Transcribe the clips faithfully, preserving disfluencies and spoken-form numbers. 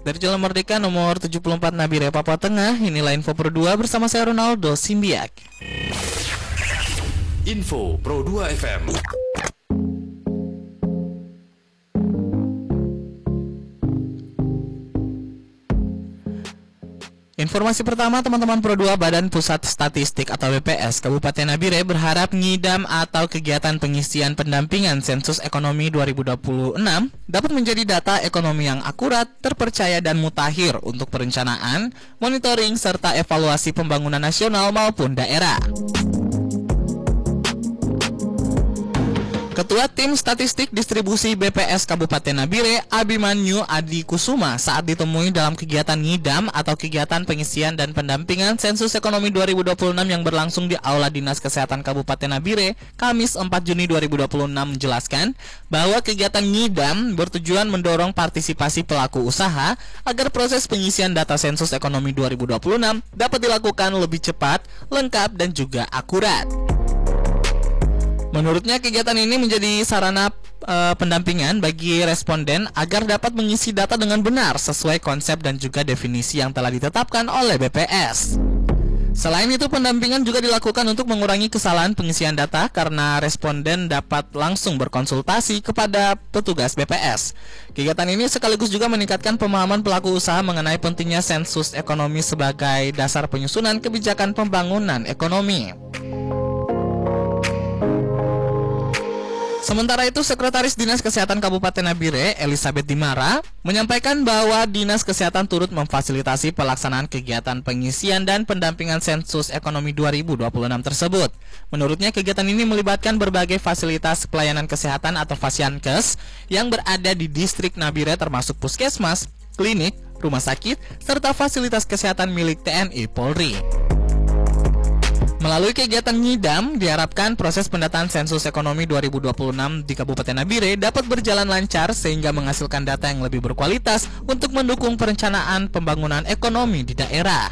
Dari Jalan Merdeka nomor tujuh puluh empat Nabire, Papua Tengah, inilah Info Pro dua bersama saya Ronaldo Simbiak. Info Pro dua F M. Informasi pertama, teman-teman Pro dua, Badan Pusat Statistik atau B P S Kabupaten Nabire berharap ngidam atau kegiatan pengisian pendampingan sensus ekonomi dua ribu dua puluh enam dapat menjadi data ekonomi yang akurat, terpercaya dan mutakhir untuk perencanaan, monitoring serta evaluasi pembangunan nasional maupun daerah. Ketua Tim Statistik Distribusi B P S Kabupaten Nabire, Abimanyu Adi Kusuma, saat ditemui dalam kegiatan ngidam atau kegiatan pengisian dan pendampingan sensus ekonomi dua ribu dua puluh enam yang berlangsung di Aula Dinas Kesehatan Kabupaten Nabire, Kamis empat Juni dua ribu dua puluh enam, menjelaskan bahwa kegiatan ngidam bertujuan mendorong partisipasi pelaku usaha agar proses pengisian data sensus ekonomi dua ribu dua puluh enam dapat dilakukan lebih cepat, lengkap, dan juga akurat. Menurutnya, kegiatan ini menjadi sarana e, pendampingan bagi responden agar dapat mengisi data dengan benar sesuai konsep dan juga definisi yang telah ditetapkan oleh B P S. Selain itu, pendampingan juga dilakukan untuk mengurangi kesalahan pengisian data karena responden dapat langsung berkonsultasi kepada petugas B P S. Kegiatan ini sekaligus juga meningkatkan pemahaman pelaku usaha mengenai pentingnya sensus ekonomi sebagai dasar penyusunan kebijakan pembangunan ekonomi. Sementara itu, Sekretaris Dinas Kesehatan Kabupaten Nabire, Elizabeth Dimara, menyampaikan bahwa Dinas Kesehatan turut memfasilitasi pelaksanaan kegiatan pengisian dan pendampingan sensus ekonomi dua ribu dua puluh enam tersebut. Menurutnya, kegiatan ini melibatkan berbagai fasilitas pelayanan kesehatan atau Fasiankes yang berada di distrik Nabire, termasuk puskesmas, klinik, rumah sakit, serta fasilitas kesehatan milik T N I Polri. Melalui kegiatan ngidam, diharapkan proses pendataan sensus ekonomi dua ribu dua puluh enam di Kabupaten Nabire dapat berjalan lancar sehingga menghasilkan data yang lebih berkualitas untuk mendukung perencanaan pembangunan ekonomi di daerah.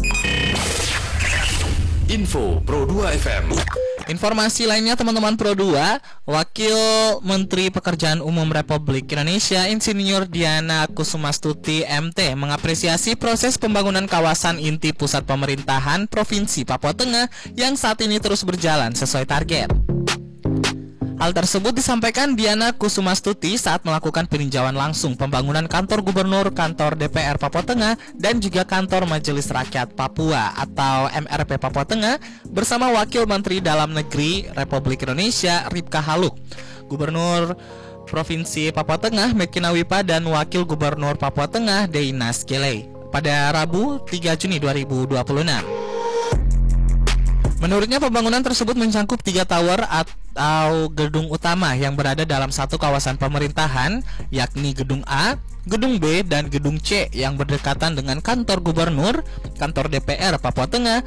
Info Pro dua F M. Informasi lainnya, teman-teman Pro dua, Wakil Menteri Pekerjaan Umum Republik Indonesia Insinyur Diana Kusumastuti M T mengapresiasi proses pembangunan kawasan inti pusat pemerintahan Provinsi Papua Tengah yang saat ini terus berjalan sesuai target. Hal tersebut disampaikan Diana Kusumastuti saat melakukan peninjauan langsung pembangunan kantor gubernur, kantor D P R Papua Tengah, dan juga kantor Majelis Rakyat Papua atau M R P Papua Tengah bersama Wakil Menteri Dalam Negeri Republik Indonesia Ripka Haluk, Gubernur Provinsi Papua Tengah Mekina Wipa, dan Wakil Gubernur Papua Tengah Deinas Gele pada Rabu tiga Juni dua ribu dua puluh enam. Menurutnya, pembangunan tersebut mencakup tiga tower atau gedung utama yang berada dalam satu kawasan pemerintahan, yakni Gedung A, Gedung B, dan Gedung C yang berdekatan dengan kantor gubernur, kantor D P R Papua Tengah,